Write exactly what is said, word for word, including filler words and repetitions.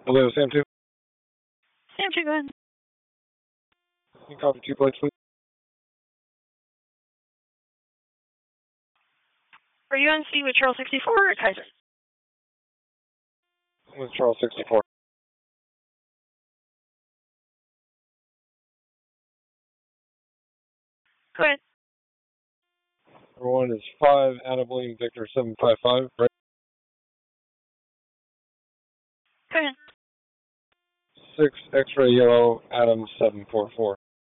Hello, Sam two. Sam two, go ahead. Can you copy two plates, please? Are you on speed with Charles sixty-four or Kaiser? With Charles sixty-four. Go ahead. Number one is five, Adam William Victor seven five five, right? Go ahead. six, X-ray yellow, Adam seven four four.